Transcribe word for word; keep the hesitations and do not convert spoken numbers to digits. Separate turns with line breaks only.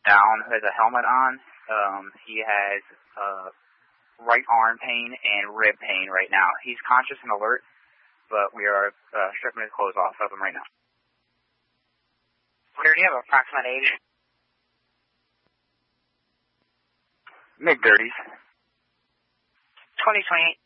down, who has a helmet on. Um, he has uh, right arm pain and rib pain right now. He's conscious and alert, but we are uh, stripping his clothes off of him right now.
Where do you have approximate age?
Mid-thirties.
twenty twenty-eight.